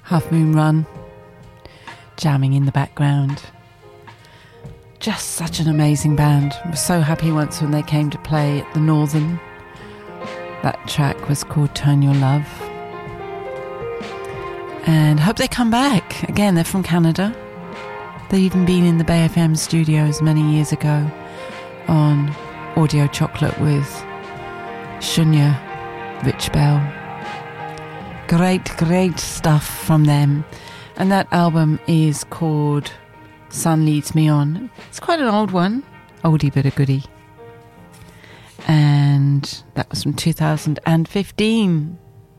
Half Moon Run, jamming in the background. Just such an amazing band. I was so happy once when they came to play at the Northern. That track was called Turn Your Love. And hope they come back. Again, they're from Canada. They've even been in the Bay FM studios many years ago on Audio Chocolate with Shunya Rich Bell. Great stuff from them. And that album is called Sun Leads Me On. It's quite an old one. Oldie but a goodie. And that was from 2015.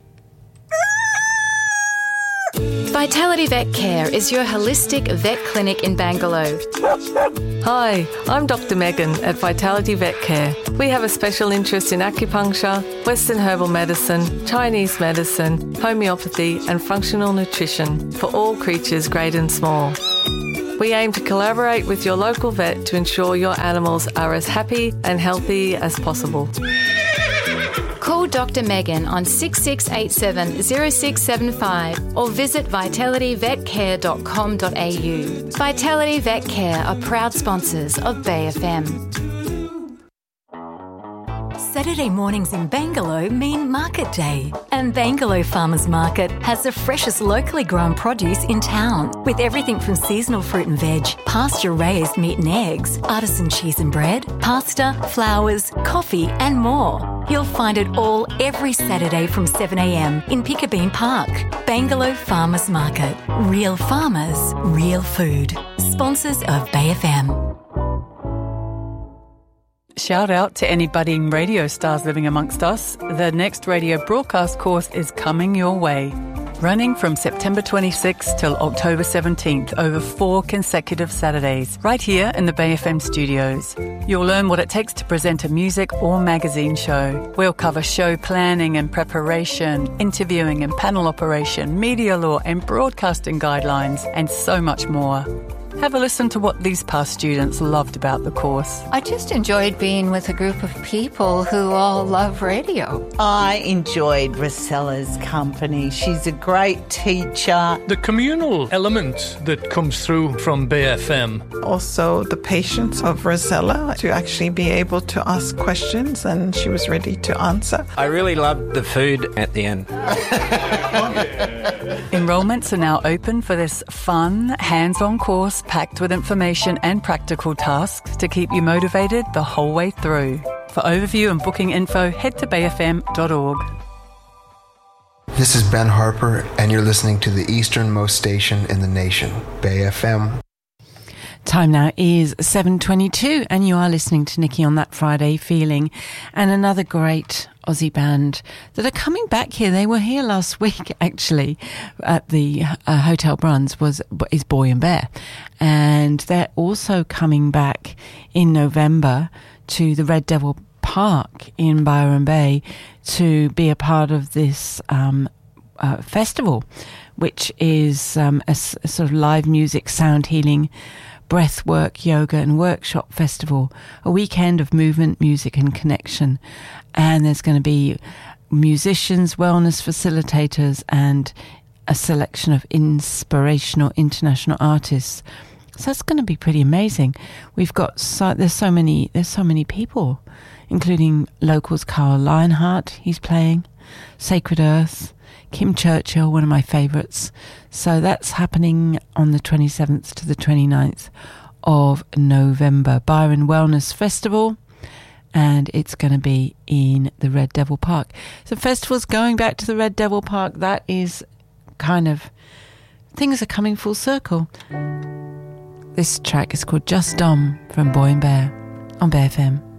Vitality Vet Care is your holistic vet clinic in Bangalore. Hi, I'm Dr. Megan at Vitality Vet Care. We have a special interest in acupuncture, Western herbal medicine, Chinese medicine, homeopathy and functional nutrition for all creatures great and small. We aim to collaborate with your local vet to ensure your animals are as happy and healthy as possible. Call Dr. Megan on 6687 0675 or visit vitalityvetcare.com.au. Vitality Vet Care are proud sponsors of Bay FM. Saturday mornings in Bangalore mean Market Day, and Bangalore Farmers Market has the freshest locally grown produce in town, with everything from seasonal fruit and veg, pasture-raised meat and eggs, artisan cheese and bread, pasta, flowers, coffee and more. You'll find it all every Saturday from 7 a.m. in Piccabeen Park. Bangalore Farmers Market. Real farmers, real food. Sponsors of Bay FM. Shout out to any budding radio stars living amongst us. The next radio broadcast course is coming your way. Running from September 26th till October 17th over 4 consecutive Saturdays, right here in the Bay FM studios. You'll learn what it takes to present a music or magazine show. We'll cover show planning and preparation, interviewing and panel operation, media law and broadcasting guidelines, and so much more. Have a listen to what these past students loved about the course. I just enjoyed being with a group of people who all love radio. I enjoyed Rosella's company. She's a great teacher. The communal element that comes through from Bay FM. Also the patience of Rosella to actually be able to ask questions, and she was ready to answer. I really loved the food at the end. Enrollments are now open for this fun, hands-on course packed with information and practical tasks to keep you motivated the whole way through. For overview and booking info, head to bayfm.org. This is Ben Harper, and you're listening to the easternmost station in the nation, Bay FM. Time now is 7:22, and you are listening to Nikki on That Friday Feeling, and another great Aussie band that are coming back here. They were here last week, actually, at the Hotel Bruns, is Boy and Bear, and they're also coming back in November to the Red Devil Park in Byron Bay to be a part of this festival, which is a sort of live music, sound healing, breathwork, yoga and workshop festival, a weekend of movement, music and connection. And there's going to be musicians, wellness facilitators and a selection of inspirational international artists. So it's going to be pretty amazing. We've got there's so many people, including locals. Carl Lionheart, he's playing, Sacred Earth, Kim Churchill, one of my favourites. So that's happening on the 27th to the 29th of November. Byron Wellness Festival, and it's going to be in the Red Devil Park. So festivals going back to the Red Devil Park, that is kind of, things are coming full circle. This track is called Just Dom from Boy and Bear on Bay FM.